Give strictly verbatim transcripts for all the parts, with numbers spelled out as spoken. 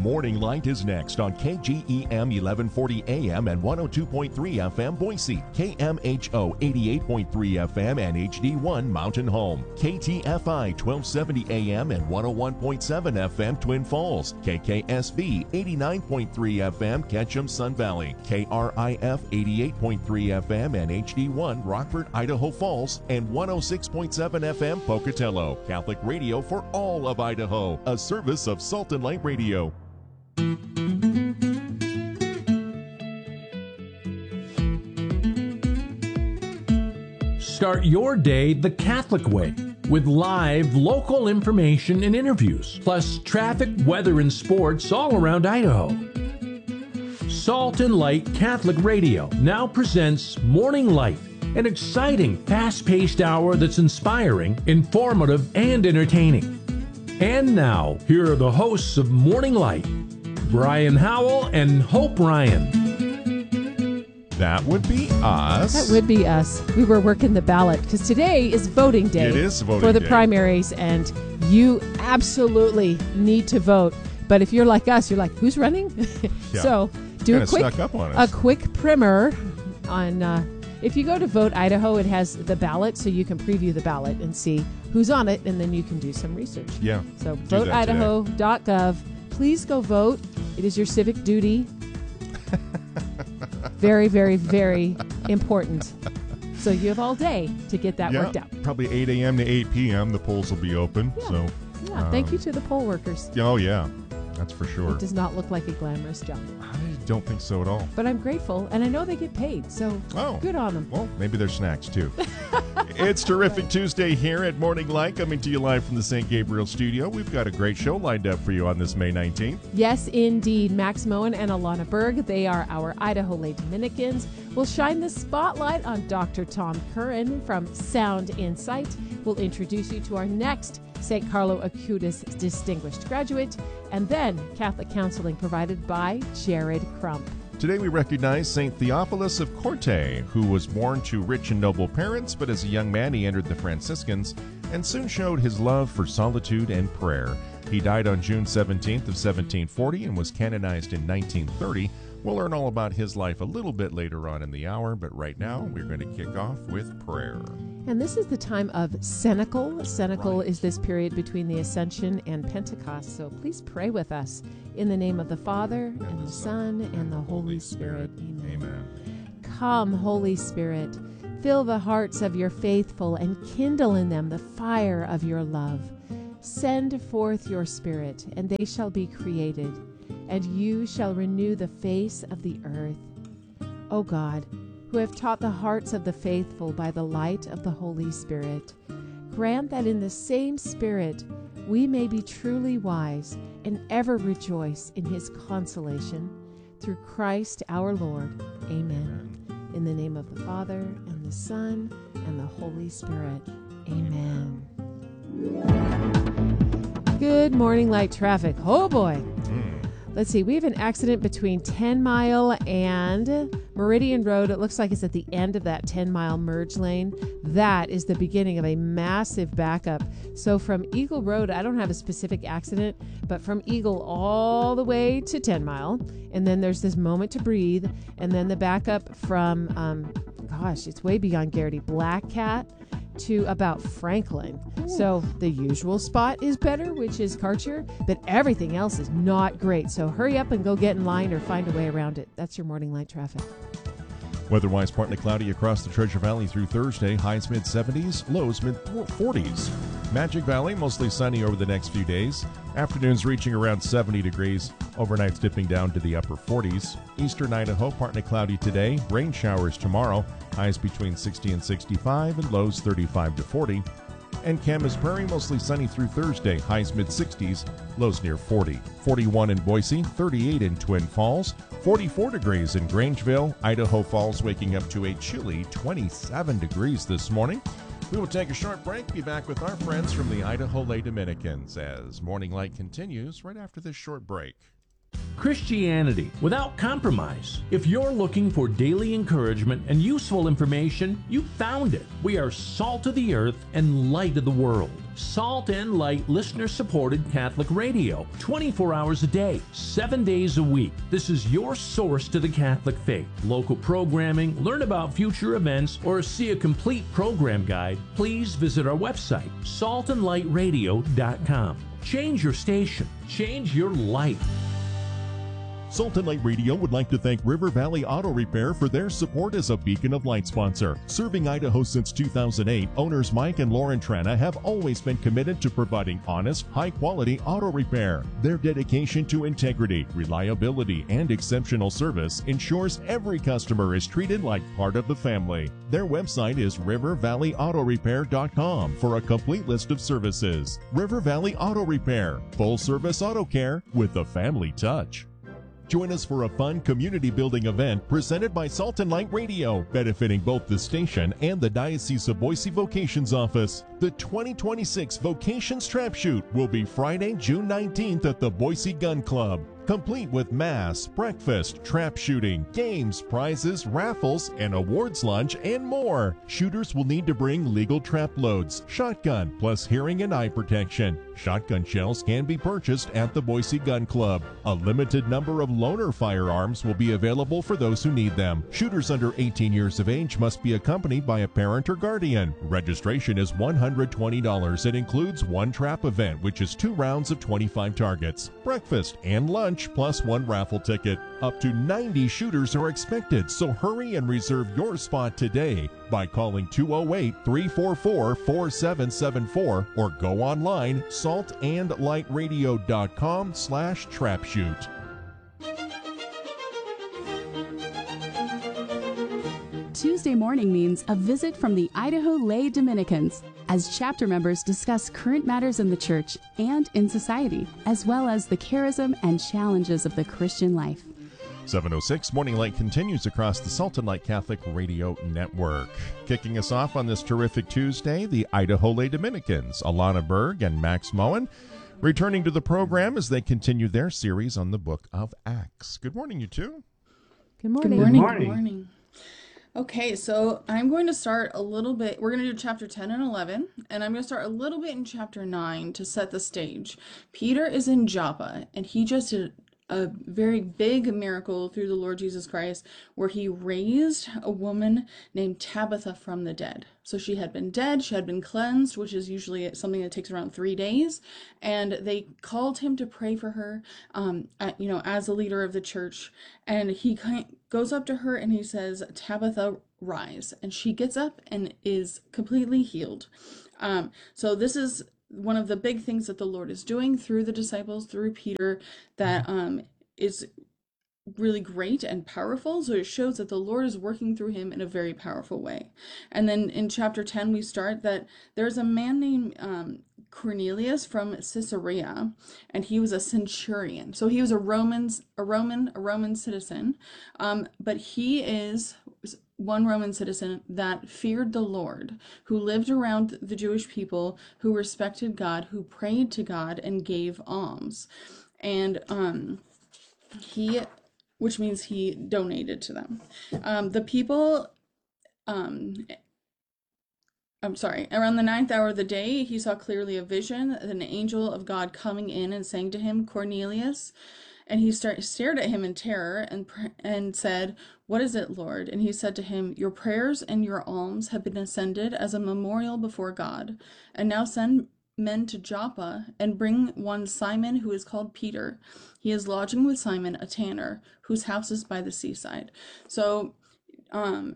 Morning Light is next on K G E M eleven forty A M and one oh two point three F M Boise, K M H O eighty-eight point three F M and H D one Mountain Home, K T F I twelve seventy A M and one oh one point seven F M Twin Falls, K K S V eighty-nine point three F M Ketchum Sun Valley, K R I F eighty-eight point three F M and H D one Rockford, Idaho Falls, and one oh six point seven F M Pocatello. Catholic radio for all of Idaho, a service of Salt and Light Radio. Start your day the Catholic way with live local information and interviews, plus traffic, weather, and sports all around Idaho. Salt and Light Catholic Radio now presents Morning Light, an exciting, fast-paced hour that's inspiring, informative, and entertaining. And now, here are the hosts of Morning Light, Brian Howell and Hope Ryan. That would be us. That would be us. We were working the ballot because today is voting day. It is voting for the day. primaries, and you absolutely need to vote. But if you're like us, you're like, who's running? Yeah. So do Kinda a quick, snuck up on us. a quick primer on. Uh, if you go to Vote Idaho, it has the ballot, so you can preview the ballot and see who's on it, and then you can do some research. Yeah. So do vote that idaho dot gov. Please go vote. It is your civic duty. Very, very, very important. So you have all day to get that yeah, worked out. Probably eight A M to eight P M the polls will be open. Yeah. So, Yeah, um, thank you to the poll workers. Oh, yeah. That's for sure. It does not look like a glamorous job. I don't think so at all. But I'm grateful, and I know they get paid, so Oh. good on them. Well, maybe there's snacks, too. It's Terrific Tuesday here at Morning Light, coming to you live from the Saint Gabriel studio. We've got a great show lined up for you on this May nineteenth. Yes, indeed. Max Moen and Alana Berg, they are our Idaho Lay Dominicans, will shine the spotlight on Doctor Tom Curran from Sound Insight. We'll introduce you to our next Saint Carlo Acutis Distinguished Graduate, and then Catholic counseling provided by Jared Crump. Today we recognize Saint Theophilus of Corte, who was born to rich and noble parents, but as a young man he entered the Franciscans and soon showed his love for solitude and prayer. He died on June seventeenth of seventeen forty and was canonized in nineteen thirty. We'll learn all about his life a little bit later on in the hour, but right now we're going to kick off with prayer. And this is the time of Cenacle. Cenacle Right. is this period between the Ascension and Pentecost. So please pray with us in the name of the Father, and the Son, and the Holy Spirit. Amen. Amen. Come, Holy Spirit, fill the hearts of your faithful and kindle in them the fire of your love. Send forth your Spirit, and they shall be created, and you shall renew the face of the earth. O God, who have taught the hearts of the faithful by the light of the Holy Spirit, grant that in the same Spirit we may be truly wise and ever rejoice in his consolation. Through Christ our Lord. Amen. In the name of the Father, and the Son, and the Holy Spirit. Amen. Good morning, light traffic. Oh boy. Let's see, we have an accident between ten Mile and Meridian Road. It looks like it's at the end of that ten mile merge lane. That is the beginning of a massive backup. So from Eagle Road, I don't have a specific accident, but from Eagle all the way to ten Mile. And then there's this moment to breathe. And then the backup from, um, gosh, it's way beyond Garrity, Black Cat to about Franklin. So the usual spot is better, which is Karcher, but everything else is not great. So hurry up and go get in line or find a way around it. That's your morning light traffic. Weather-wise, partly cloudy across the Treasure Valley through Thursday. Highs mid-seventies, lows mid-forties. Magic Valley, mostly sunny over the next few days. Afternoons reaching around seventy degrees. Overnights dipping down to the upper forties. Eastern Idaho, partly cloudy today. Rain showers tomorrow. Highs between sixty and sixty-five and lows thirty-five to forty. And Camas Prairie, mostly sunny through Thursday. Highs mid-sixties, lows near forty. forty-one in Boise, thirty-eight in Twin Falls, forty-four degrees in Grangeville. Idaho Falls waking up to a chilly twenty-seven degrees this morning. We will take a short break, be back with our friends from the Idaho Lay Dominicans as Morning Light continues right after this short break. Christianity without compromise. If you're looking for daily encouragement and useful information, you found it. We are salt of the earth and light of the world. Salt and Light listener-supported Catholic radio, twenty-four hours a day, seven days a week. This is your source to the Catholic faith. Local programming, learn about future events, or see a complete program guide, please visit our website, salt and light radio dot com. Change your station. Change your life. Salt and Light Radio would like to thank River Valley Auto Repair for their support as a Beacon of Light sponsor. Serving Idaho since two thousand eight, owners Mike and Lauren Trana have always been committed to providing honest, high-quality auto repair. Their dedication to integrity, reliability, and exceptional service ensures every customer is treated like part of the family. Their website is river valley auto repair dot com for a complete list of services. River Valley Auto Repair, full-service auto care with a family touch. Join us for a fun community-building event presented by Salt and Light Radio, benefiting both the station and the Diocese of Boise Vocations Office. The twenty twenty-six Vocations Trap Shoot will be Friday, June nineteenth at the Boise Gun Club, complete with mass, breakfast, trap shooting, games, prizes, raffles, an awards lunch, and more. Shooters will need to bring legal trap loads, shotgun, plus hearing and eye protection. Shotgun shells can be purchased at the Boise Gun Club. A limited number of loaner firearms will be available for those who need them. Shooters under eighteen years of age must be accompanied by a parent or guardian. Registration is one hundred twenty dollars. It includes one trap event, which is two rounds of twenty-five targets, breakfast and lunch, plus one raffle ticket. Up to ninety shooters are expected, so hurry and reserve your spot today by calling two oh eight, three four four, four seven seven four or go online salt and light radio dot com slash trap shoot. Tuesday morning means a visit from the Idaho Lay Dominicans as chapter members discuss current matters in the church and in society, as well as the charism and challenges of the Christian life. seven oh six Morning Light continues across the Salt and Light Catholic Radio Network. Kicking us off on this terrific Tuesday, the Idaho Lay Dominicans, Alana Berg and Max Moen, returning to the program as they continue their series on the book of Acts. Good morning, you two. Good morning. Good morning. Good morning. Okay, so I'm going to start a little bit, we're going to do chapter ten and eleven, and I'm going to start a little bit in chapter nine to set the stage. Peter is in Joppa, and he just did a very big miracle through the Lord Jesus Christ where he raised a woman named Tabitha from the dead. So she had been dead, she had been cleansed, which is usually something that takes around three days. And they called him to pray for her, um, at, you know, as a leader of the church. And he kind goes up to her and he says, Tabitha, rise. And she gets up and is completely healed. Um, so this is one of the big things that the Lord is doing through the disciples, through Peter, that um, is really great and powerful. So it shows that the Lord is working through him in a very powerful way. And then in chapter ten, we start that there's a man named um, Cornelius from Caesarea, and he was a centurion. So he was a Roman, a Roman, a Roman citizen, um, but he is one Roman citizen that feared the Lord, who lived around the Jewish people, who respected God, who prayed to God and gave alms. And um, he, which means he donated to them. Um, the people, um, I'm sorry, around the ninth hour of the day, he saw clearly a vision, an angel of God coming in and saying to him, Cornelius. And he start, stared at him in terror and and said, what is it, Lord? And he said to him, your prayers and your alms have been ascended as a memorial before God. And now send men to Joppa and bring one Simon who is called Peter. He is lodging with Simon, a tanner, whose house is by the seaside. So um,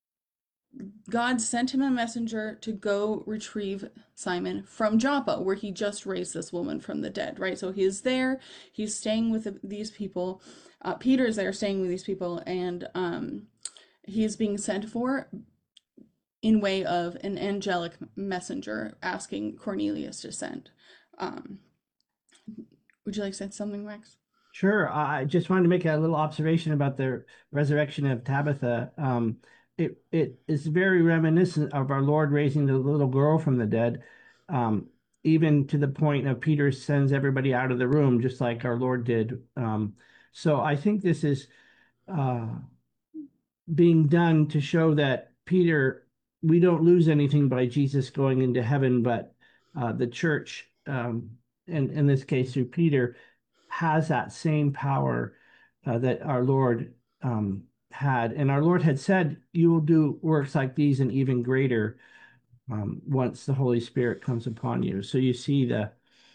God sent him a messenger to go retrieve Simon from Joppa, where he just raised this woman from the dead, right? So he is there, he's staying with these people. Uh, Peter is there staying with these people, and um, he is being sent for in way of an angelic messenger asking Cornelius to send. Um, would you like to say something, Max? Sure. I just wanted to make a little observation about the resurrection of Tabitha. Um, It it is very reminiscent of our Lord raising the little girl from the dead, um, even to the point of Peter sends everybody out of the room, just like our Lord did um, So I think this is uh, being done to show that Peter, we don't lose anything by Jesus going into heaven, but uh, the church, um, and in this case through Peter, has that same power uh, that our Lord um, had. And our Lord had said, you will do works like these and even greater um, once the Holy Spirit comes upon you. So you see the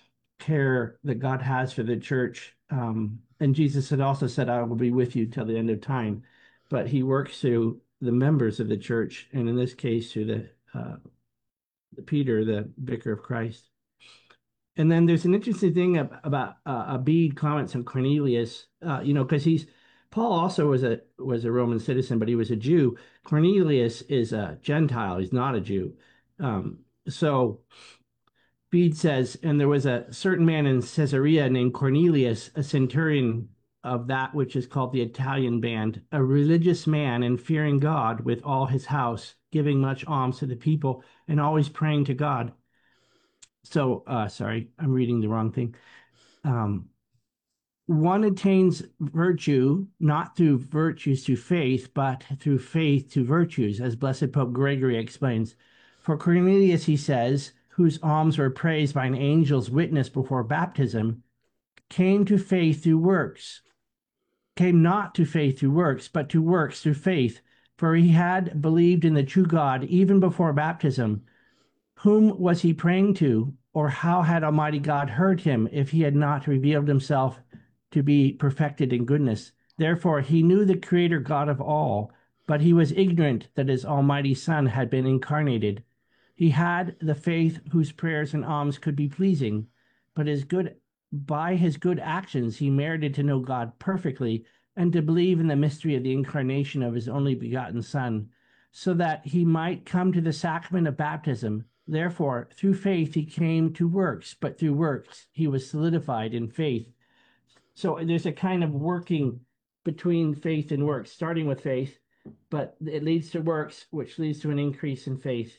care that God has for the church. Um, and Jesus had also said, I will be with you till the end of time. But he works through the members of the church, and in this case, through the, uh, the Peter, the vicar of Christ. And then there's an interesting thing about uh, Abede comments on Cornelius, uh, you know, because he's Paul also was a was a Roman citizen, but he was a Jew. Cornelius is a Gentile; he's not a Jew. Um, so Bede says, and there was a certain man in Caesarea named Cornelius, a centurion of that which is called the Italian band, a religious man and fearing God with all his house, giving much alms to the people and always praying to God. So, uh, sorry, I'm reading the wrong thing. Um, one attains virtue not through virtues to faith, but through faith to virtues, as Blessed Pope Gregory explains. For Cornelius, he says, whose alms were praised by an angel's witness before baptism, came to faith through works, came not to faith through works, but to works through faith. For he had believed in the true God even before baptism. Whom was he praying to, or how had Almighty God heard him if he had not revealed himself to be perfected in goodness? Therefore he knew the Creator God of all, but he was ignorant that his Almighty Son had been incarnated. He had the faith whose prayers and alms could be pleasing, but his good by his good actions he merited to know God perfectly and to believe in the mystery of the incarnation of his only begotten Son, so that he might come to the sacrament of baptism. Therefore, through faith he came to works, but through works he was solidified in faith. So there's a kind of working between faith and works, starting with faith, but it leads to works, which leads to an increase in faith.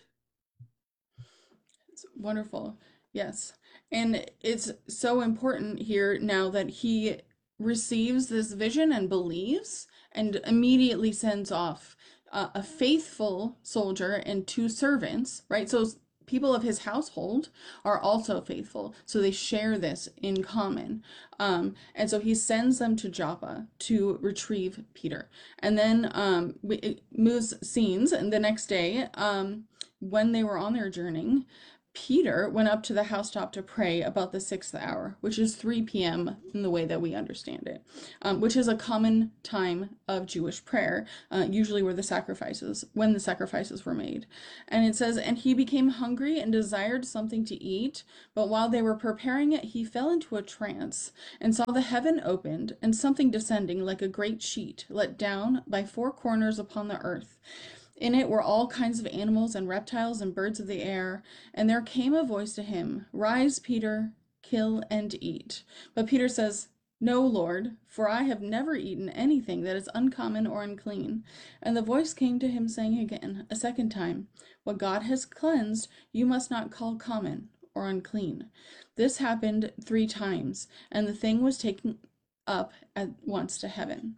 It's wonderful. Yes. And it's so important here now that he receives this vision and believes and immediately sends off uh, a faithful soldier and two servants, right? So people of his household are also faithful. So they share this in common. Um, and so he sends them to Joppa to retrieve Peter. And then um, it moves scenes. And the next day, um, when they were on their journey, Peter went up to the housetop to pray about the sixth hour, which is three p.m. in the way that we understand it, um, which is a common time of Jewish prayer, uh, usually where the sacrifices, when the sacrifices were made. And it says, and he became hungry and desired something to eat, but while they were preparing it, he fell into a trance and saw the heaven opened and something descending like a great sheet let down by four corners upon the earth. In it were all kinds of animals and reptiles and birds of the air. And there came a voice to him, Rise, Peter, kill and eat. But Peter says, No, Lord, for I have never eaten anything that is uncommon or unclean. And the voice came to him, saying again, a second time, What God has cleansed, you must not call common or unclean. This happened three times, and the thing was taken up at once to heaven.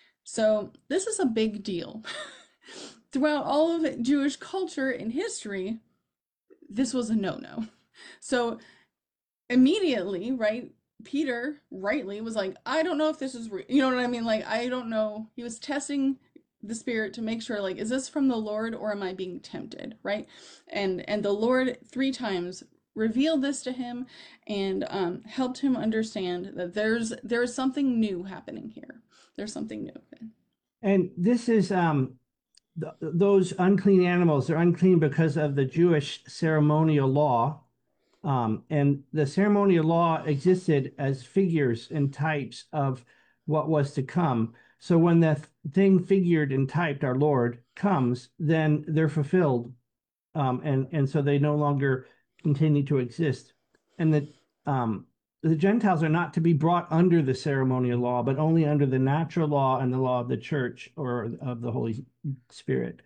So this is a big deal. Throughout all of Jewish culture and history, this was a no-no. So immediately, right, Peter rightly was like, I don't know if this is real. You know what I mean? Like, I don't know. He was testing the Spirit to make sure, like, is this from the Lord or am I being tempted, right? And and the Lord three times revealed this to him and um, helped him understand that there's there's something new happening here. There's something new. And this is um. Th- those unclean animals are unclean because of the Jewish ceremonial law. Um, and the ceremonial law existed as figures and types of what was to come. So when the th- thing figured and typed, our Lord, comes, then they're fulfilled. Um, and, and so they no longer continue to exist. And the, um, the Gentiles are not to be brought under the ceremonial law, but only under the natural law and the law of the church or of the Holy Spirit.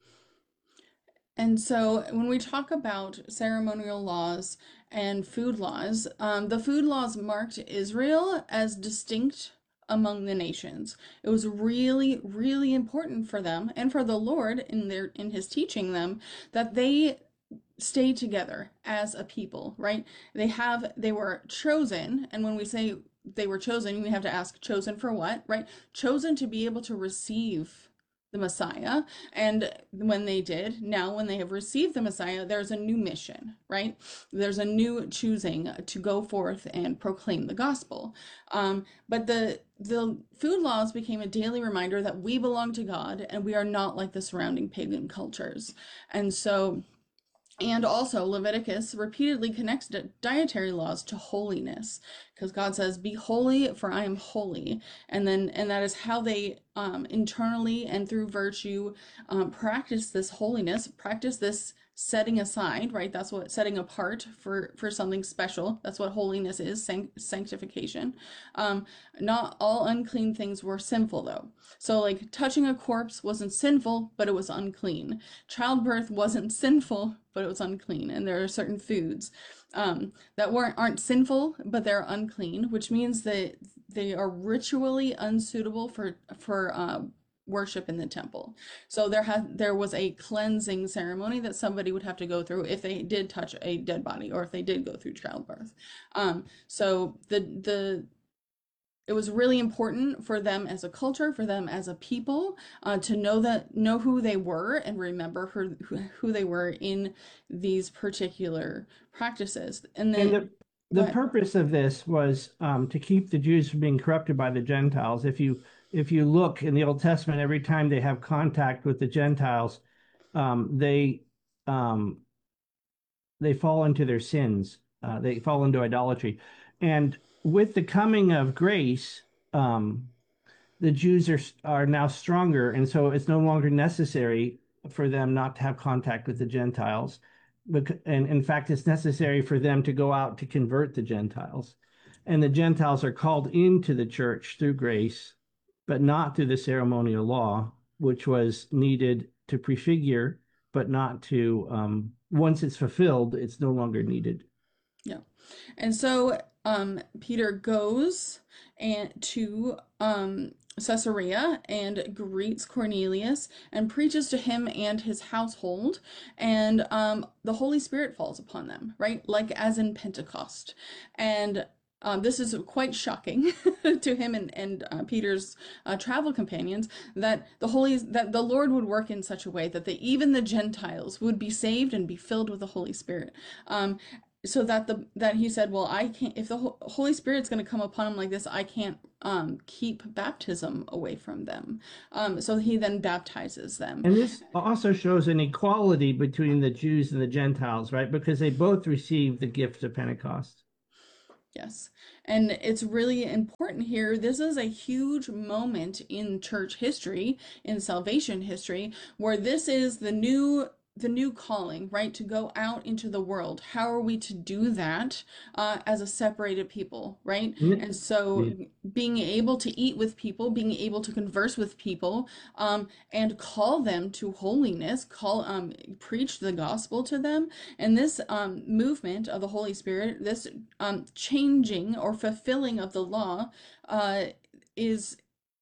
And so when we talk about ceremonial laws and food laws, um, the food laws marked Israel as distinct among the nations. It was really, really important for them and for the Lord in their in his teaching them that they stay together as a people, right? They have they were chosen, and when we say they were chosen, we have to ask, chosen for what, right? Chosen to be able to receive the Messiah. And when they did, now when they have received the Messiah, there's a new mission, right? There's a new choosing to go forth and proclaim the gospel. Um, but the the food laws became a daily reminder that we belong to God and we are not like the surrounding pagan cultures. And so And also, Leviticus repeatedly connects dietary laws to holiness, because God says, "Be holy, for I am holy." And then, and that is how they um, internally and through virtue um, practice this holiness, practice this setting aside, right? That's what setting apart for for something special. That's what holiness is, sanct- sanctification. Um, not all unclean things were sinful, though. So, like touching a corpse wasn't sinful, but it was unclean. Childbirth wasn't sinful, but it was unclean. And there are certain foods um, that weren't aren't sinful, but they're unclean, which means that they are ritually unsuitable for for uh, worship in the temple. So there had there was a cleansing ceremony that somebody would have to go through if they did touch a dead body or if they did go through childbirth. Um, so the the it was really important for them as a culture, for them as a people, uh, to know that know who they were and remember who who they were in these particular practices. And then And the, the purpose of this was um, to keep the Jews from being corrupted by the Gentiles. If you if you look in the Old Testament, every time they have contact with the Gentiles, um, they um, they fall into their sins. Uh, they fall into idolatry. And with the coming of grace, um, the Jews are are now stronger, and so it's no longer necessary for them not to have contact with the Gentiles. And in fact, it's necessary for them to go out to convert the Gentiles. And the Gentiles are called into the church through grace, but not through the ceremonial law, which was needed to prefigure, but not to, um, once it's fulfilled, it's no longer needed. Yeah. And so um, Peter goes and to um, Caesarea and greets Cornelius and preaches to him and his household, and um, the Holy Spirit falls upon them, right? Like as in Pentecost. And um, this is quite shocking to him and, and uh, Peter's uh, travel companions, that the Holy that the Lord would work in such a way that the, even the Gentiles would be saved and be filled with the Holy Spirit. Um, so that the that he said, well, I can't, if the Holy Spirit's going to come upon him like this, I can't um, keep baptism away from them. Um, so he then baptizes them. And this also shows an equality between the Jews and the Gentiles, right? Because they both received the gift of Pentecost. Yes. And it's really important here. This is a huge moment in church history, in salvation history, where this is the new the new calling, right? To go out into the world. How are we to do that uh, as a separated people, right? Mm-hmm. And so mm-hmm. being able to eat with people, being able to converse with people, um, and call them to holiness, call, um, preach the gospel to them. And this um, movement of the Holy Spirit, this um, changing or fulfilling of the law uh, is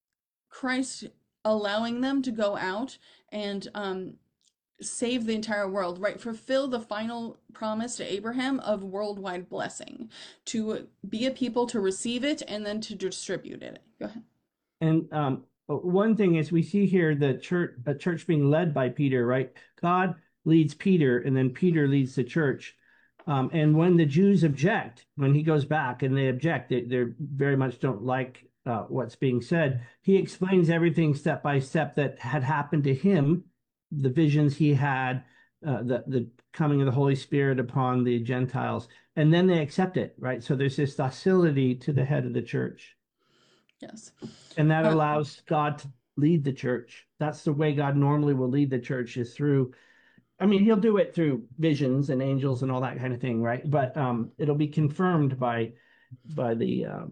Christ allowing them to go out and um, save the entire world, right? Fulfill the final promise to Abraham of worldwide blessing, to be a people, to receive it, and then to distribute it. Go ahead. And um, one thing is we see here the church, a church being led by Peter, right? God leads Peter, and then Peter leads the church. Um, and when the Jews object, when he goes back and they object, they they very much don't like uh, what's being said. He explains everything step by step that had happened to him, the visions he had, uh, the the coming of the Holy Spirit upon the Gentiles, and then they accept it, right? So there's this docility to the head of the church. Yes. And that uh, allows God to lead the church. That's the way God normally will lead the church, is through, I mean, he'll do it through visions and angels and all that kind of thing, right? But um, it'll be confirmed by by the uh,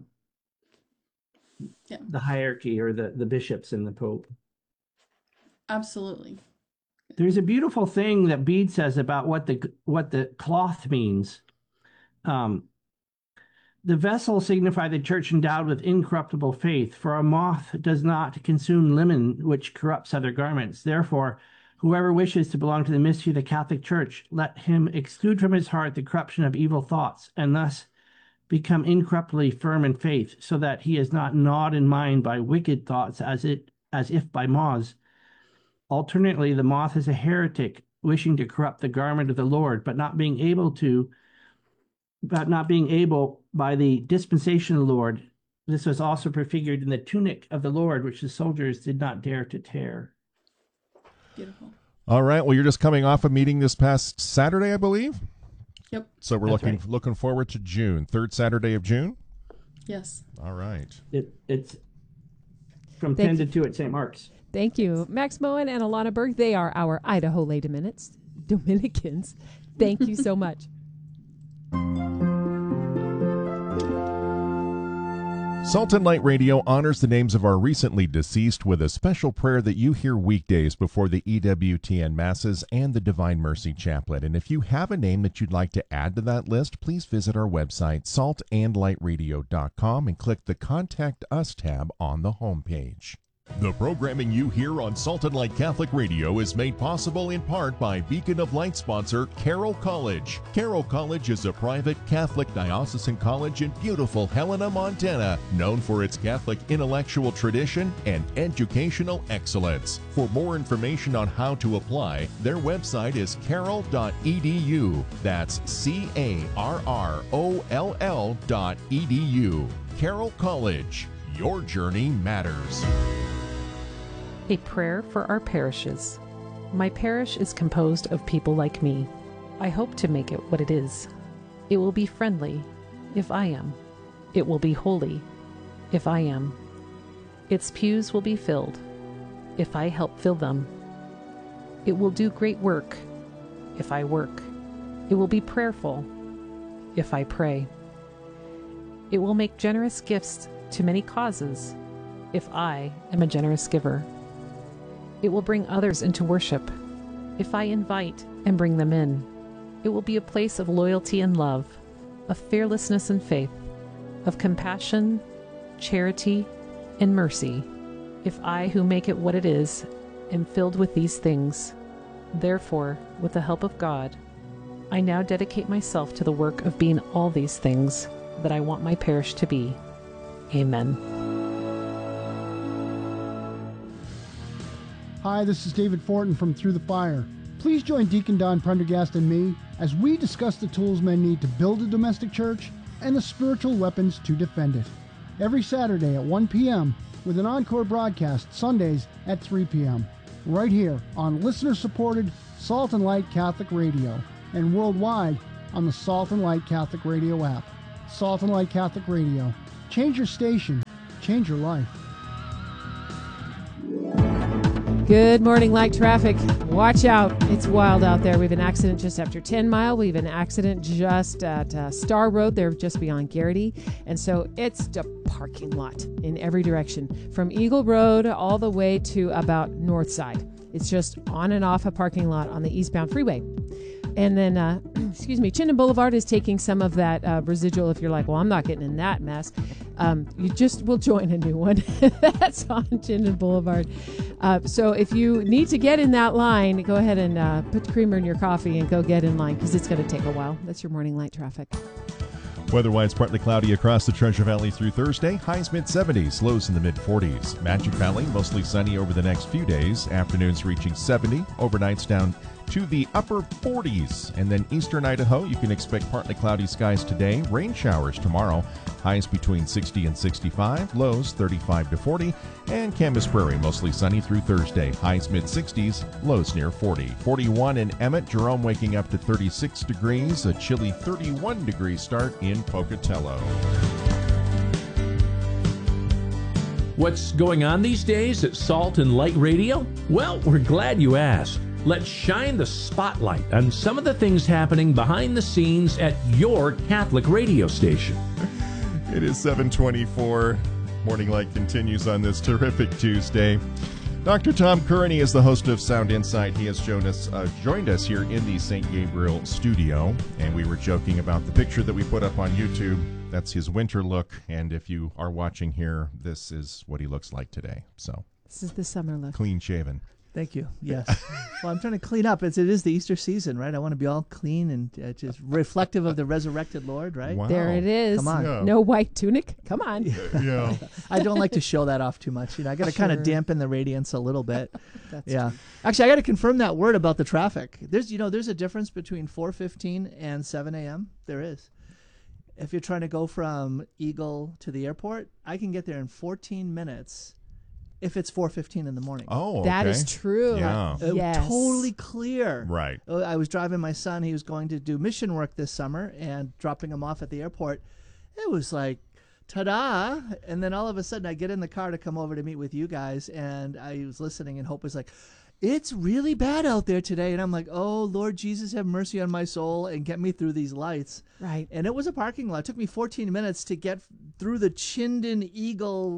yeah. the hierarchy or the, the bishops and the Pope. Absolutely. There's a beautiful thing that Bede says about what the what the cloth means. Um, The vessel signified the church endowed with incorruptible faith, for a moth does not consume linen which corrupts other garments. Therefore, whoever wishes to belong to the mystery of the Catholic Church, let him exclude from his heart the corruption of evil thoughts, and thus become incorruptibly firm in faith, so that he is not gnawed in mind by wicked thoughts as it as if by moths. Alternately, the moth is a heretic, wishing to corrupt the garment of the Lord, but not being able to, but not being able by the dispensation of the Lord. This was also prefigured in the tunic of the Lord, which the soldiers did not dare to tear. Beautiful. All right. Well, you're just coming off a meeting this past Saturday, I believe. Yep. So we're That's looking right. looking forward to June, third Saturday of June. Yes. All right. It, it's from Thank ten you. to two at Saint Mark's. Thank you. Max Moen and Alana Berg, they are our Idaho lay Dominicans. Dominicans. Thank you so much. Salt and Light Radio honors the names of our recently deceased with a special prayer that you hear weekdays before the E W T N Masses and the Divine Mercy Chaplet. And if you have a name that you'd like to add to that list, please visit our website, salt and light radio dot com, and click the Contact Us tab on the homepage. The programming you hear on Salt and Light Catholic Radio is made possible in part by Beacon of Light sponsor Carroll College. Carroll College is a private Catholic diocesan college in beautiful Helena, Montana, known for its Catholic intellectual tradition and educational excellence. For more information on how to apply, their website is carroll dot e d u. That's C A R R O L L dot E D U. Carroll College. Your journey matters. A prayer for our parishes. My parish is composed of people like me. I hope to make it what it is. It will be friendly, if I am. It will be holy, if I am. Its pews will be filled, if I help fill them. It will do great work, if I work. It will be prayerful, if I pray. It will make generous gifts to many causes, if I am a generous giver. It will bring others into worship, if I invite and bring them in. It will be a place of loyalty and love, of fearlessness and faith, of compassion, charity, and mercy, if I who make it what it is am filled with these things. Therefore, with the help of God, I now dedicate myself to the work of being all these things that I want my parish to be. Amen. Hi, this is David Fortin from Through the Fire. Please join Deacon Don Prendergast and me as we discuss the tools men need to build a domestic church and the spiritual weapons to defend it. Every Saturday at one p.m. with an encore broadcast Sundays at three p.m. right here on listener-supported Salt and Light Catholic Radio and worldwide on the Salt and Light Catholic Radio app. Salt and Light Catholic Radio. Change your station. Change your life. Good morning, light traffic. Watch out. It's wild out there. We have an accident just after ten mile. We have an accident just at uh, Star Road. They're just beyond Garrity. And so it's a parking lot in every direction from Eagle Road all the way to about North Side. It's just on and off a parking lot on the eastbound freeway. And then, uh, excuse me, Chinden Boulevard is taking some of that uh, residual. If you're like, well, I'm not getting in that mess, um, you just will join a new one. That's on Chinden Boulevard. Uh, so if you need to get in that line, go ahead and uh, put creamer in your coffee and go get in line because it's going to take a while. That's your morning light traffic. Weather-wise, partly cloudy across the Treasure Valley through Thursday. Highs mid-seventies, lows in the mid-forties. Magic Valley, mostly sunny over the next few days. Afternoons reaching seventy. Overnights down to the upper forties. And then eastern Idaho, you can expect partly cloudy skies today. Rain showers tomorrow. Highs between sixty and sixty-five. Lows thirty-five to forty. And Camas Prairie, mostly sunny through Thursday. Highs mid-sixties. Lows near forty. forty-one in Emmett. Jerome waking up to thirty-six degrees. A chilly thirty-one degree start in Pocatello. What's going on these days at Salt and Light Radio? Well, we're glad you asked. Let's shine the spotlight on some of the things happening behind the scenes at your Catholic radio station. It is seven twenty-four. Morning Light continues on this terrific Tuesday. Doctor Tom Kearney is the host of Sound Insight. He has joined us, uh, joined us here in the Saint Gabriel studio, and we were joking about the picture that we put up on YouTube That's his winter look, and if you are watching here, this is what he looks like today. So This is the summer look. clean shaven. Thank you. Yes. Well, I'm trying to clean up. It's, it is the Easter season, right? I want to be all clean and uh, just reflective of the resurrected Lord, right? Wow. There it is. Come on. Yeah. No white tunic. Come on. Yeah. I don't like to show that off too much. You know, I got to kind Sure. of dampen the radiance a little bit. That's Yeah. true. Actually, I got to confirm that word about the traffic. There's, you know, there's a difference between four fifteen and seven a.m. There is. If you're trying to go from Eagle to the airport, I can get there in fourteen minutes if it's four fifteen in the morning. Oh, okay. That is true. Yeah. Uh, Yes. Totally clear. Right. Uh, I was driving my son. He was going to do mission work this summer and dropping him off at the airport. It was like, ta-da. And then all of a sudden I get in the car to come over to meet with you guys. And I was listening and Hope was like, it's really bad out there today. And I'm like, oh, Lord Jesus, have mercy on my soul and get me through these lights. Right. And it was a parking lot. It took me fourteen minutes to get through the Chinden Eagle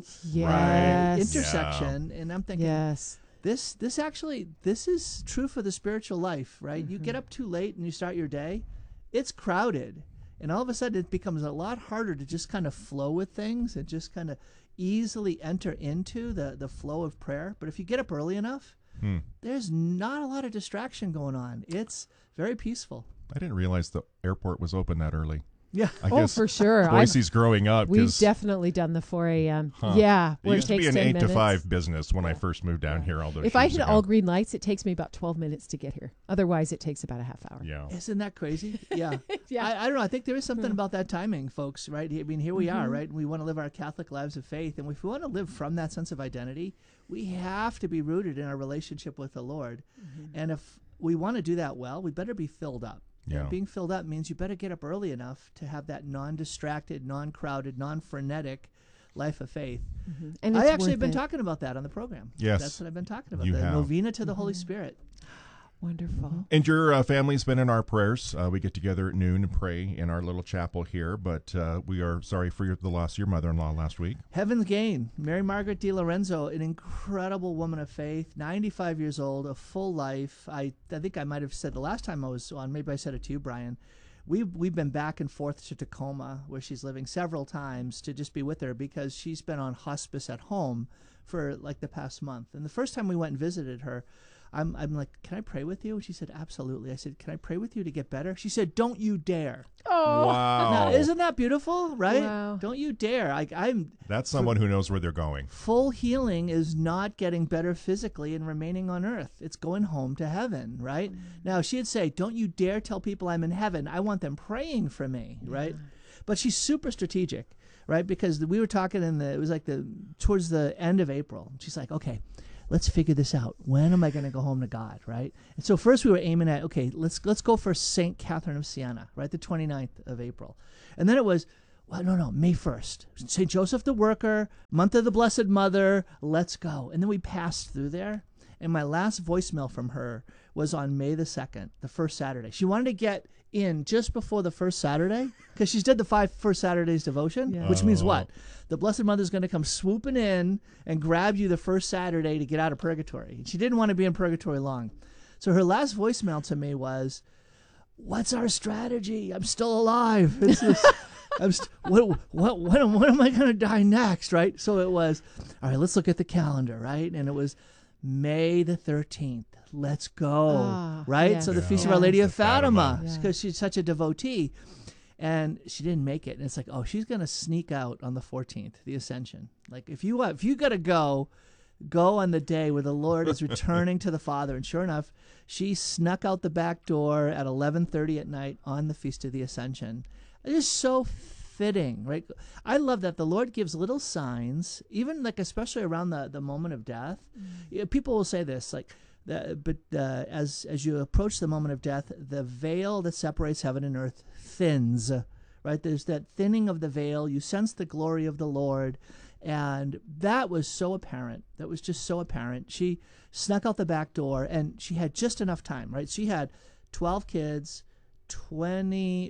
Yes. intersection. And I'm thinking, Yes. this this actually this is true for the spiritual life, right? You get up too late and you start your day, it's crowded, and all of a sudden it becomes a lot harder to just kind of flow with things and just kind of easily enter into the the flow of prayer. But if you get up early enough, Hmm. there's not a lot of distraction going on. It's very peaceful. I didn't realize the airport was open that early. Yeah. I Oh, guess for sure. I've- Boise's growing up. We've 'cause- definitely done the four a.m. Huh. Yeah. It where used to be takes an ten eight to minutes. five business when I first moved down here all those If I years hit ago. all green lights, it takes me about twelve minutes to get here. Otherwise, it takes about a half hour. Yeah. Isn't that crazy? Yeah. Yeah. I, I don't know. I think there is something about that timing, folks, right? I mean, here we are, Mhm. right? We want to live our Catholic lives of faith. And if we want to live from that sense of identity, we have to be rooted in our relationship with the Lord. And if we want to do that well, we better be filled up. Yeah. And being filled up means you better get up early enough to have that non-distracted, non-crowded, non-frenetic life of faith. And I it's actually have worth been it. talking about that on the program. Yes. That's what I've been talking about. You the have. novena to the Holy Spirit. Wonderful. And your uh, family's been in our prayers. Uh, we get together at noon and pray in our little chapel here, but uh, we are sorry for your, the loss of your mother-in-law last week. Heaven's Gain, Mary Margaret Di Lorenzo, an incredible woman of faith, ninety-five years old, a full life. I, I think I might have said the last time I was on, maybe I said it to you, Brian. We've, we've been back and forth to Tacoma, where she's living, several times to just be with her because she's been on hospice at home for like the past month. And the first time we went and visited her, I'm, I'm like, can I pray with you? And she said, absolutely. I said, can I pray with you to get better? She said, don't you dare. Oh. Wow. Now, isn't that beautiful, right? Wow. Don't you dare. I, I'm That's someone who knows where they're going. Full healing is not getting better physically and remaining on earth. It's going home to heaven, right? Mm. Now, she'd say, don't you dare tell people I'm in heaven. I want them praying for me, yeah. right? But she's super strategic, right? Because we were talking in the, it was like the, towards the end of April. She's like, okay, let's figure this out. When am I going to go home to God, right? And so first we were aiming at, okay, let's let's go for Saint Catherine of Siena, right, the twenty-ninth of April. And then it was, well, no, no, May first. Saint Joseph the Worker, month of the Blessed Mother, let's go. And then we passed through there. And my last voicemail from her was on May the second, the first Saturday. She wanted to get in just before the first Saturday because she's did the five first Saturdays devotion, Yeah. which Oh. means what? The Blessed Mother's going to come swooping in and grab you the first Saturday to get out of purgatory. She didn't want to be in purgatory long. So her last voicemail to me was, what's our strategy? I'm still alive. It's just, I'm st- what, what, what, am, what am I going to die next, right? So it was, all right, let's look at the calendar, right? And it was May the thirteenth. Let's go, Ah, right? yes. So the Yeah. Feast of Our Lady The of Fatima, Fatima. because she's such a devotee. And she didn't make it. And it's like, oh, she's going to sneak out on the fourteenth, the Ascension. Like, if you if you got to go, go on the day where the Lord is returning to the Father. And sure enough, she snuck out the back door at eleven thirty at night on the Feast of the Ascension. It is so fitting, right? I love that the Lord gives little signs, even like especially around the, the moment of death. You know, people will say this, like, the, but uh, as as you approach the moment of death, the veil that separates heaven and earth thins, right? There's that thinning of the veil. You sense the glory of the Lord. And that was so apparent. That was just so apparent. She snuck out the back door, and she had just enough time, right? She had twelve kids, twenty,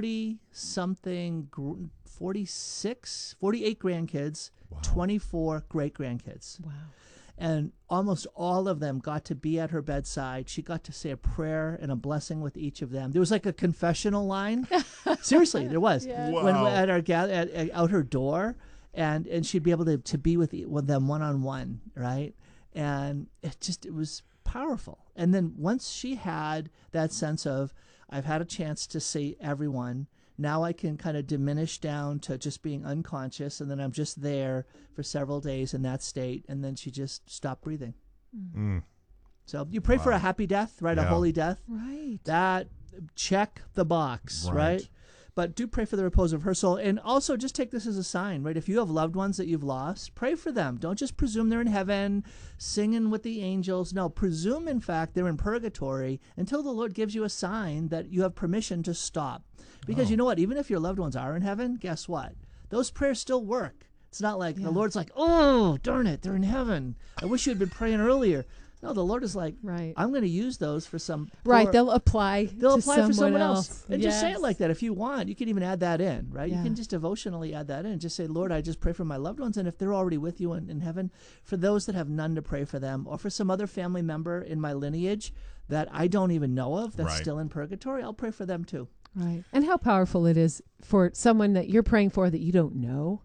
forty-something, forty-six, forty-eight grandkids, Wow. twenty-four great-grandkids. Wow. And almost all of them got to be at her bedside. She got to say a prayer and a blessing with each of them. There was like a confessional line. Seriously, there was. Yes. Wow. When at our gather at, at, out her door, and and she'd be able to, to be with, with them one on one, right? And it just it was powerful. And then once she had that sense of, I've had a chance to see everyone. Now I can kind of diminish down to just being unconscious, and then I'm just there for several days in that state, and then she just stopped breathing. Mm. So you pray Wow. for a happy death, right? A Yeah. holy death. Right. That, check the box, Right. right? But do pray for the repose of her soul. And also just take this as a sign, right? If you have loved ones that you've lost, pray for them. Don't just presume they're in heaven, singing with the angels. No, presume, in fact, they're in purgatory until the Lord gives you a sign that you have permission to stop. Because Oh. you know what? Even if your loved ones are in heaven, guess what? Those prayers still work. It's not like the Lord's like, oh, darn it, they're in heaven. I wish you had been praying earlier. No, the Lord is like, Right. I'm going to use those for some. Right. for- They'll apply. They'll to apply someone for someone else. else. And just say it Yes. like that if you want. You can even add that in, right? Yeah. You can just devotionally add that in. Just say, Lord, I just pray for my loved ones. And if they're already with you in, in heaven, for those that have none to pray for them, or for some other family member in my lineage that I don't even know of that's Right. still in purgatory, I'll pray for them too. Right. And how powerful it is for someone that you're praying for that you don't know.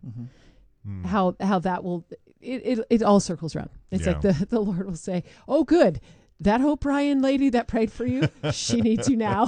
Mm. How how that will it, it it all circles around. It's like Yeah. the the Lord will say, "Oh, good, that Hope Ryan lady that prayed for you, she needs you now."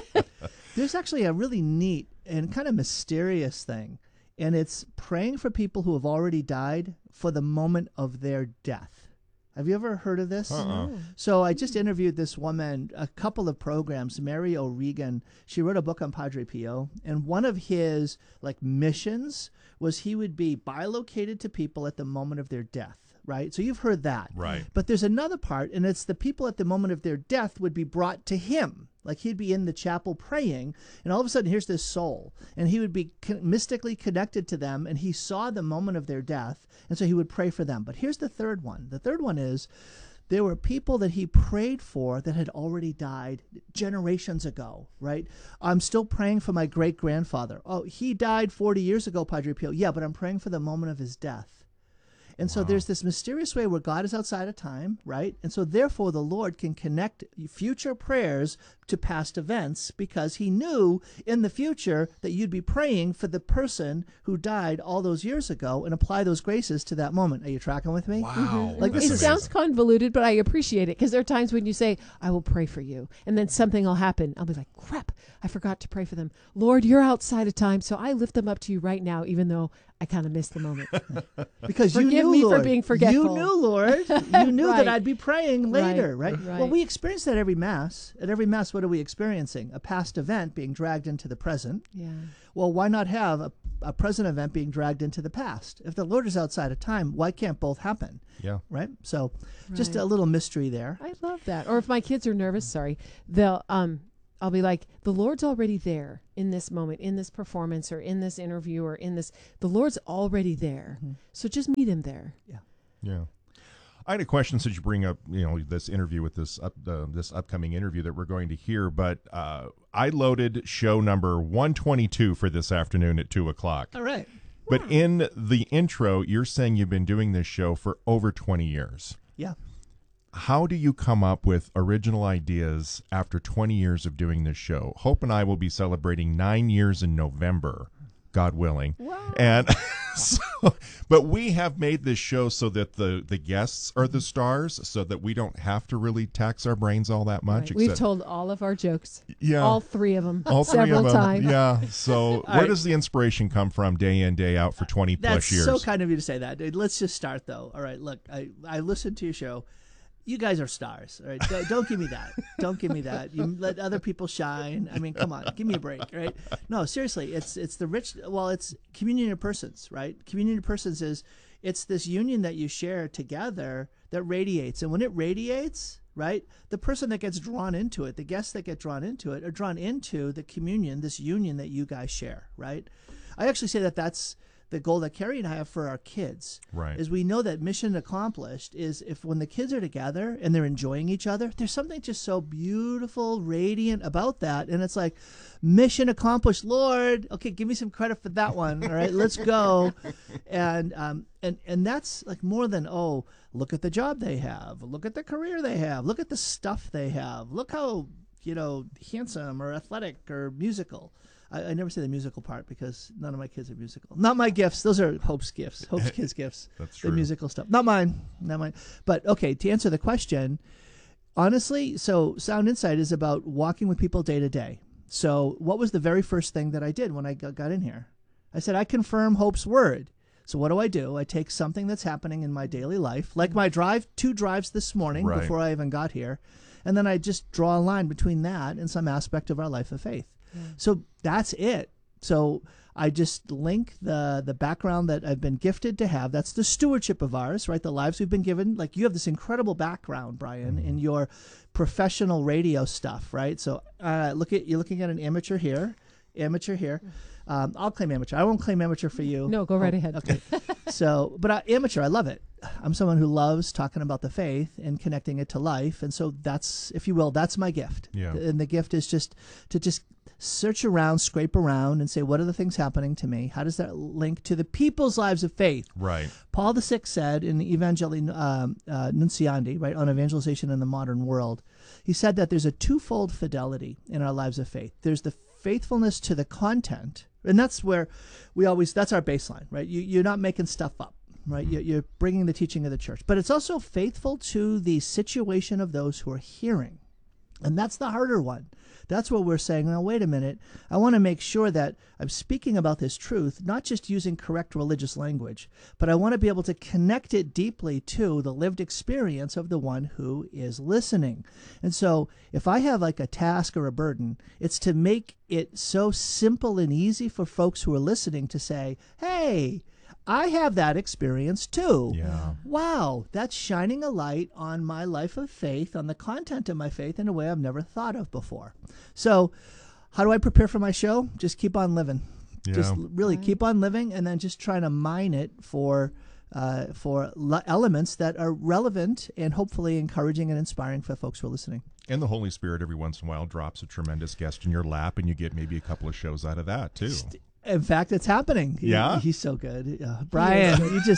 There's actually a really neat and kind of mysterious thing, and it's praying for people who have already died for the moment of their death. Have you ever heard of this? Uh-uh. So I just interviewed this woman a couple of programs, Mary O'Regan. She wrote a book on Padre Pio, and one of his like missions was he would be bilocated to people at the moment of their death, right? So you've heard that. Right. But there's another part, and it's the people at the moment of their death would be brought to him. Like he'd be in the chapel praying, and all of a sudden here's this soul, and he would be con- mystically connected to them, and he saw the moment of their death, and so he would pray for them. But here's the third one. The third one is there were people that he prayed for that had already died generations ago, right? I'm still praying for my great-grandfather. Oh, he died forty years ago, Padre Pio. Yeah, but I'm praying for the moment of his death. And so there's this mysterious way where God is outside of time, right? And so therefore the Lord can connect future prayers to past events because he knew in the future that you'd be praying for the person who died all those years ago and apply those graces to that moment. Are you tracking with me? Wow. Like, That's It this is- sounds convoluted, but I appreciate it because there are times when you say, "I will pray for you," and then something will happen. I'll be like, "Crap, I forgot to pray for them." Lord, you're outside of time, so I lift them up to you right now, even though I kind of missed the moment. Because you Forgive knew, me for Lord. being forgetful. You knew, Lord. You knew Right. that I'd be praying later, Right, right? right. Well, we experience that every Mass. At every Mass, what are we experiencing? A past event being dragged into the present. Yeah. Well, why not have a, a present event being dragged into the past? If the Lord is outside of time, why can't both happen? Yeah. Right? So just Right. a little mystery there. I love that. Or if my kids are nervous, sorry, they'll um I'll be like, the Lord's already there in this moment, in this performance, or in this interview, or in this. The Lord's already there, so just meet him there. Yeah. I had a question since you bring up, you know, this interview with this up, uh, this upcoming interview that we're going to hear. But uh, I loaded show number one twenty-two for this afternoon at two o'clock. All right. But in the intro, you're saying you've been doing this show for over twenty years. Yeah. How do you come up with original ideas after twenty years of doing this show? Hope and I will be celebrating nine years in November, God willing. Wow. And so, but we have made this show so that the, the guests are the stars, so that we don't have to really tax our brains all that much. Right. We've except- told all of our jokes, yeah, all three of them, all three several of them. times. Yeah. So where right. does the inspiration come from day in, day out for twenty plus That's years? so kind of you to say that. Let's just start, though. All right, look, I, I listened to your show. You guys are stars. All right, don't, don't give me that. Don't give me that. You let other people shine. I mean, come on, give me a break, right? No, seriously, it's it's the rich. Well, it's communion of persons, right? Communion of persons is it's this union that you share together that radiates, and when it radiates, right, the person that gets drawn into it, the guests that get drawn into it, are drawn into the communion, this union that you guys share, right? I actually say that that's the goal that Carrie and I have for our kids. Right. Is we know that mission accomplished is if when the kids are together and they're enjoying each other, there's something just so beautiful, radiant about that. And it's like, mission accomplished, Lord. Okay, give me some credit for that one. All right, let's go. And um and and that's like more than, oh, look at the job they have, look at the career they have, look at the stuff they have, look how, you know, handsome or athletic or musical. I, I never say the musical part because none of my kids are musical. Not my gifts. Those are Hope's gifts. Hope's kids' gifts. That's true. The musical stuff. Not mine. Not mine. But okay, to answer the question, honestly, so Sound Insight is about walking with people day to day. So what was the very first thing that I did when I got, got in here? I said, I confirm Hope's word. So what do I do? I take something that's happening in my daily life, like my drive, two drives this morning Right. before I even got here, and then I just draw a line between that and some aspect of our life of faith. Yeah. So that's it. So I just link the the background that I've been gifted to have. That's the stewardship of ours, right? The lives we've been given. Like you have this incredible background, Brian, mm-hmm. in your professional radio stuff, right? So uh, look at you're looking at an amateur here, amateur here. Um, I'll claim amateur. I won't claim amateur for you. No, go right oh, ahead. Okay. So, but uh, amateur, I love it. I'm someone who loves talking about the faith and connecting it to life, and so that's, if you will, that's my gift. Yeah. And the gift is just to just search around, scrape around, and say, what are the things happening to me? How does that link to the people's lives of faith? Right. Paul the Sixth said in Evangelii um, uh, Nunciandi, right, on evangelization in the modern world, he said that there's a twofold fidelity in our lives of faith. There's the faithfulness to the content, and that's where we always, that's our baseline, right? You, you're not making stuff up, right? You're, you're bringing the teaching of the church. But it's also faithful to the situation of those who are hearing. And that's the harder one. That's what we're saying, now, wait a minute. I want to make sure that I'm speaking about this truth, not just using correct religious language, but I want to be able to connect it deeply to the lived experience of the one who is listening. And so if I have like a task or a burden, it's to make it so simple and easy for folks who are listening to say, hey, I have that experience too. Yeah. Wow, that's shining a light on my life of faith, on the content of my faith in a way I've never thought of before. So how do I prepare for my show? Just keep on living. Yeah. Just really keep on living, and then just trying to mine it for uh, for le- elements that are relevant and hopefully encouraging and inspiring for folks who are listening. And the Holy Spirit every once in a while drops a tremendous guest in your lap, and you get maybe a couple of shows out of that too. St- In fact, it's happening. Yeah? He, he's so good. Uh, Brian, you just...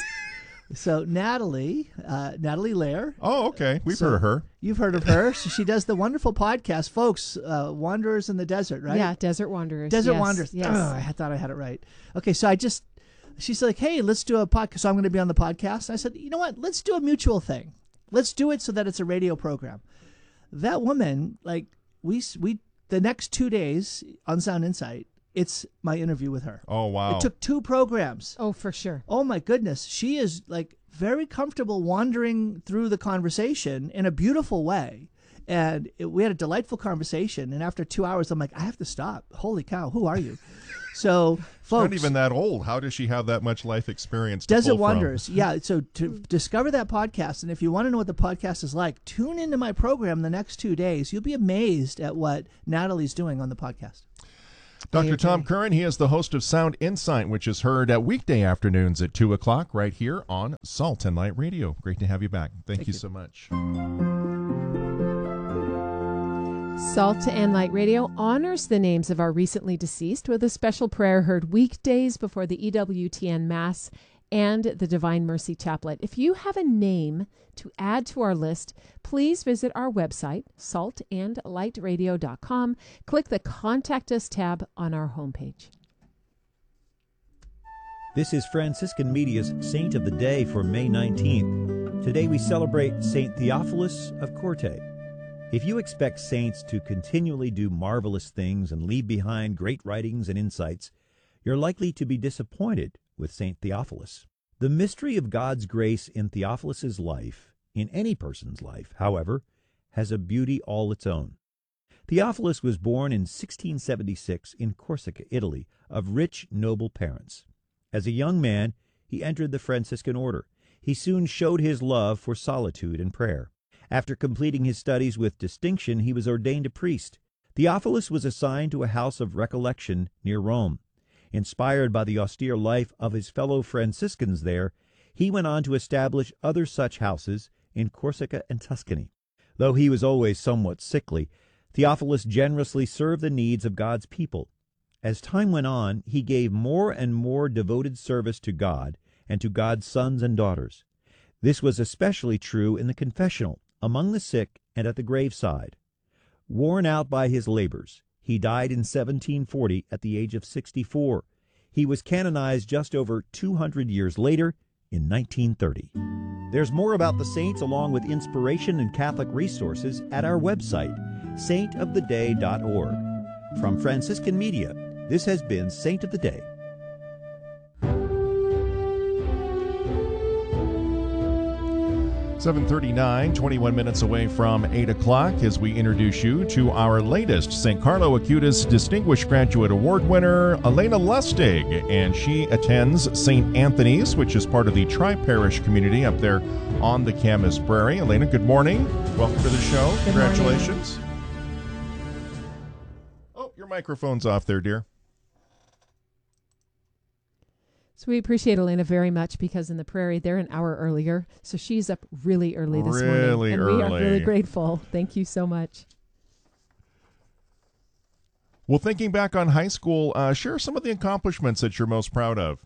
So Natalie, uh, Natalie Lair. Oh, okay. We've so heard of her. You've heard of her. So she does the wonderful podcast, folks, uh, Wanderers in the Desert, right? Yeah, Desert Wanderers. Desert yes, Wanderers. Yes. Oh, I thought I had it right. Okay, so I just... She's like, hey, let's do a podcast. So I'm going to be on the podcast. I said, you know what? Let's do a mutual thing. Let's do it so that it's a radio program. That woman, like, we we the next two days on Sound Insight, it's my interview with her. Oh, wow. It took two programs. Oh, for sure. Oh, my goodness. She is, like, very comfortable wandering through the conversation in a beautiful way. And it, we had a delightful conversation. And after two hours, I'm like, I have to stop. Holy cow, who are you? So, folks. Not even that old. How does she have that much life experience to Desert pull from? Wanderers. Yeah, so to discover that podcast, and if you want to know what the podcast is like, tune into my program the next two days. You'll be amazed at what Natalie's doing on the podcast. Doctor Tom Curran, he is the host of Sound Insight, which is heard at weekday afternoons at two o'clock right here on Salt and Light Radio. Great to have you back. Thank, Thank you, you so much. Salt and Light Radio honors the names of our recently deceased with a special prayer heard weekdays before the E W T N Mass and the Divine Mercy Chaplet. If you have a name to add to our list, please visit our website, salt and light radio dot com. Click the Contact Us tab on our homepage. This is Franciscan Media's Saint of the Day for May nineteenth. Today we celebrate Saint Theophilus of Corte. If you expect saints to continually do marvelous things and leave behind great writings and insights, you're likely to be disappointed with Saint Theophilus. The mystery of God's grace in Theophilus's life, in any person's life, however, has a beauty all its own. Theophilus was born in sixteen seventy-six in Corsica, Italy, of rich, noble parents. As a young man, he entered the Franciscan order. He soon showed his love for solitude and prayer. After completing his studies with distinction, he was ordained a priest. Theophilus was assigned to a house of recollection near Rome. Inspired by the austere life of his fellow Franciscans there, he went on to establish other such houses in Corsica and Tuscany. Though he was always somewhat sickly, Theophilus generously served the needs of God's people. As time went on, he gave more and more devoted service to God and to God's sons and daughters. This was especially true in the confessional, among the sick, and at the graveside. Worn out by his labors, he died in seventeen forty at the age of sixty-four. He was canonized just over two hundred years later in nineteen thirty. There's more about the saints along with inspiration and Catholic resources at our website, saint of the day dot org. From Franciscan Media, this has been Saint of the Day. seven thirty-nine, twenty-one minutes away from eight o'clock as we introduce you to our latest Saint Carlo Acutis Distinguished Graduate Award winner, Elena Lustig, and she attends Saint Anthony's, which is part of the Tri-Parish community up there on the Camas Prairie. Elena, good morning. Welcome to the show. Good Congratulations. Morning. Oh, your microphone's off there, dear. So we appreciate Elena very much because in the Prairie, they're an hour earlier. So she's up really early this really morning. Really and early. we are really grateful. Thank you so much. Well, thinking back on high school, uh, share some of the accomplishments that you're most proud of.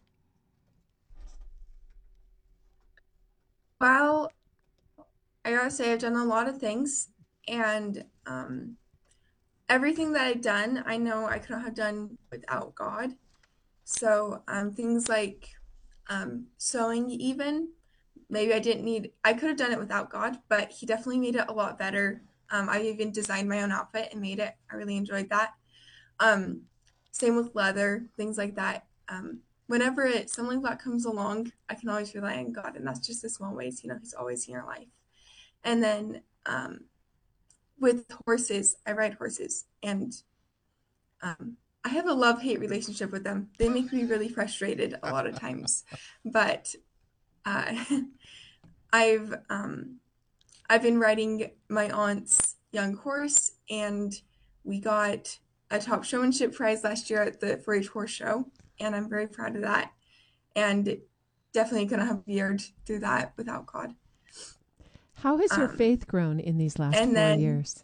Well, I gotta say I've done a lot of things, and um, everything that I've done, I know I couldn't have done without God. So um, things like um, sewing even, maybe I didn't need, I could have done it without God, but he definitely made it a lot better. Um, I even designed my own outfit and made it. I really enjoyed that. Um, same with leather, things like that. Um, whenever it, something like that comes along, I can always rely on God, and that's just the small ways, you know, he's always in your life. And then um, with horses, I ride horses, and um, I have a love-hate relationship with them. They make me really frustrated a lot of times, but uh, I've um, I've been riding my aunt's young horse, and we got a top showmanship prize last year at the four H horse show, and I'm very proud of that. And definitely couldn't have veered through that without God. How has your Um, faith grown in these last and four then- years?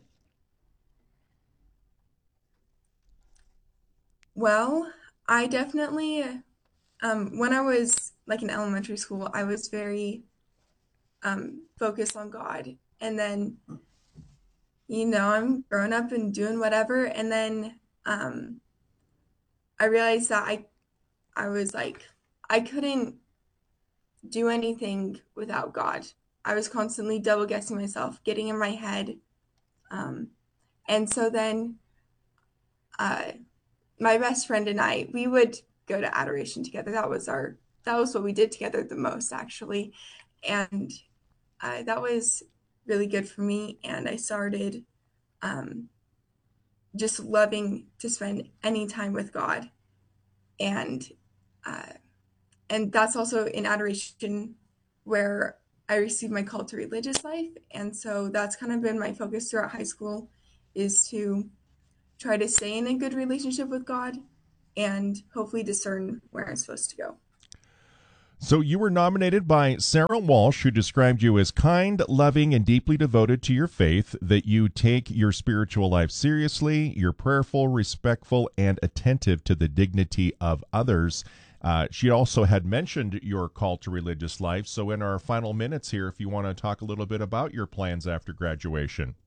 Well, I definitely, um, when I was like in elementary school, I was very um, focused on God. And then, you know, I'm growing up and doing whatever. And then um, I realized that I, I was like, I couldn't do anything without God. I was constantly double guessing myself, getting in my head. Um, and so then, uh, my best friend and I, we would go to adoration together. That was our, that was what we did together the most, actually. And uh, that was really good for me. And I started um, just loving to spend any time with God. And, uh, and that's also in adoration where I received my call to religious life. And so that's kind of been my focus throughout high school, is to try to stay in a good relationship with God and hopefully discern where I'm supposed to go. So you were nominated by Sarah Walsh, who described you as kind, loving, and deeply devoted to your faith, that you take your spiritual life seriously, you're prayerful, respectful, and attentive to the dignity of others. Uh, she also had mentioned your call to religious life. So in our final minutes here, if you want to talk a little bit about your plans after graduation.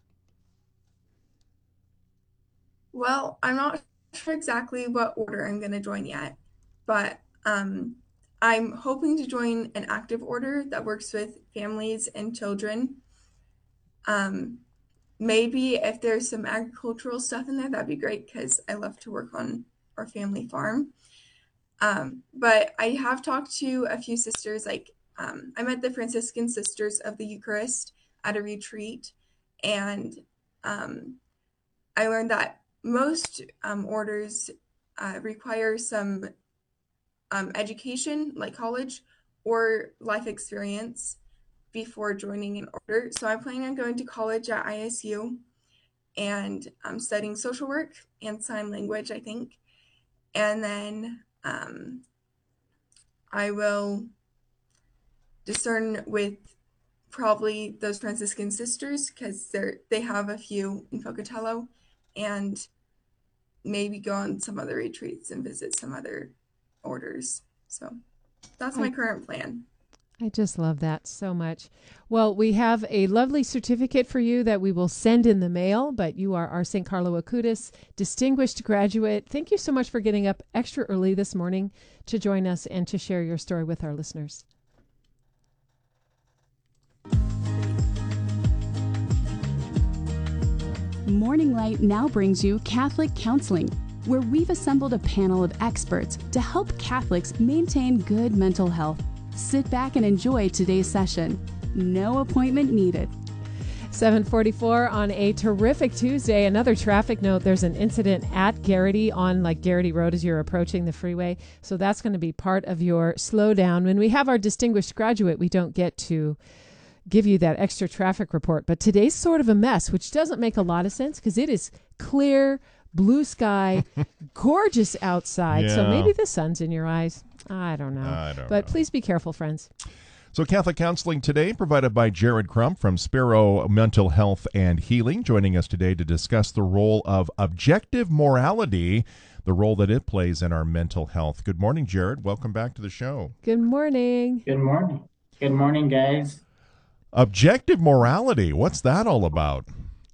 Well, I'm not sure exactly what order I'm going to join yet, but um, I'm hoping to join an active order that works with families and children. Um, maybe if there's some agricultural stuff in there, that'd be great, because I love to work on our family farm. Um, but I have talked to a few sisters, like um, I met the Franciscan Sisters of the Eucharist at a retreat, and um, I learned that most um, orders uh, require some um, education, like college or life experience, before joining an order. So I'm planning on going to college at I S U, and I'm studying social work and sign language, I think. And then um, I will discern with probably those Franciscan sisters, because they're they have a few in Pocatello, and maybe go on some other retreats and visit some other orders. So that's my I- current plan. I just love that so much. Well, we have a lovely certificate for you that we will send in the mail, but you are our Saint Carlo Acutis distinguished graduate. Thank you so much for getting up extra early this morning to join us and to share your story with our listeners. Morning Light now brings you Catholic Counseling, where we've assembled a panel of experts to help Catholics maintain good mental health. Sit back and enjoy today's session. No appointment needed. seven forty-four on a terrific Tuesday. Another traffic note. There's an incident at Garrity on like Garrity Road as you're approaching the freeway. So that's going to be part of your slowdown. When we have our distinguished graduate, we don't get to give you that extra traffic report. But today's sort of a mess, which doesn't make a lot of sense because it is clear, blue sky, gorgeous outside. So Yeah. maybe the sun's in your eyes. I don't know. I don't but know. please be careful, friends. So Catholic Counseling today provided by Jared Crump from Sparrow Mental Health and Healing, joining us today to discuss the role of objective morality, the role that it plays in our mental health. Good morning, Jared. Welcome back to the show. Good morning. Good morning. Good morning, guys. Objective morality, what's that all about?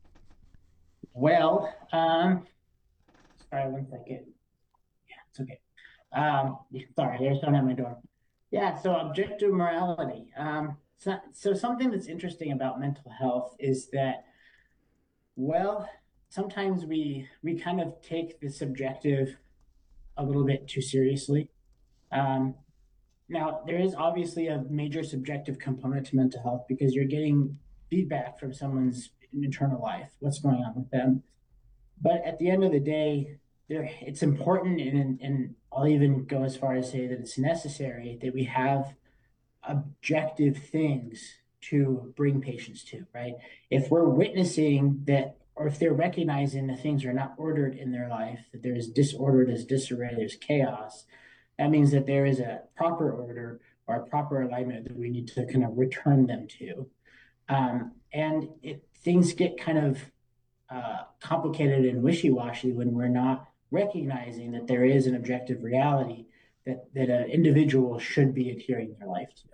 Well, um, sorry, one second. Yeah, it's okay. Um, sorry, there's someone at my door. Yeah, so objective morality. Um, so, so something that's interesting about mental health is that, well, sometimes we we kind of take the subjective a little bit too seriously. Um, now, there is obviously a major subjective component to mental health because you're getting feedback from someone's internal life, what's going on with them. But at the end of the day, there, it's important, and, and I'll even go as far as say that it's necessary that we have objective things to bring patients to, right? If we're witnessing that, or if they're recognizing that things are not ordered in their life, that there is disorder, there's disarray, there's chaos, that means that there is a proper order or a proper alignment that we need to kind of return them to. Um, and it, things get kind of uh, complicated and wishy-washy when we're not recognizing that there is an objective reality that, that an individual should be adhering their life to.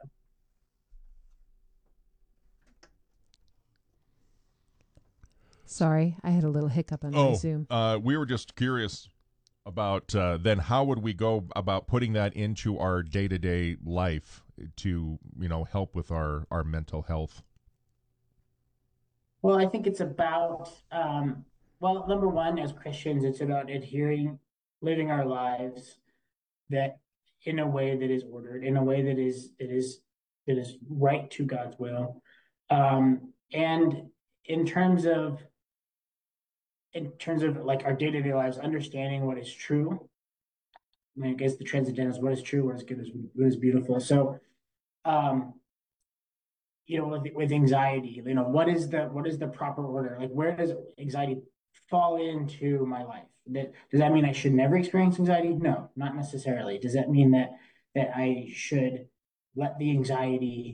Sorry, I had a little hiccup on my Oh, Zoom. uh, we were just curious about uh, then how would we go about putting that into our day-to-day life to, you know, help with our, our mental health? Well, I think it's about, um, well, number one, as Christians, it's about adhering, living our lives that in a way that is ordered, in a way that is that is that is right to God's will, um, and in terms of in terms of like our day-to-day lives, understanding what is true. I mean, I guess the transcendental is what is true, what is good, what is beautiful. So, um, you know, with, with anxiety, you know, what is the what is the proper order? Like, where does anxiety fall into my life? That does that mean I should never experience anxiety? No, not necessarily. Does that mean that that I should let the anxiety